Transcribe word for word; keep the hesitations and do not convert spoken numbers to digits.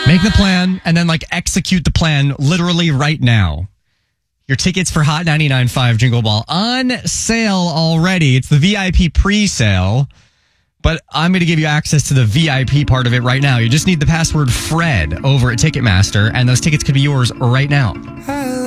Make the plan and then like execute the plan literally right now. Your tickets for Hot ninety-nine point five Jingle Ball on sale already. It's the V I P pre-sale, but I'm going to give you access to the V I P part of it right now. You just need the password Fred over at Ticketmaster, and those tickets could be yours right now.